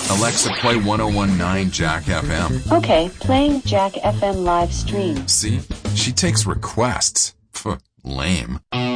Alexa, play 1019 Jack FM. Okay, playing Jack FM live stream. See? She takes requests. Pff, lame.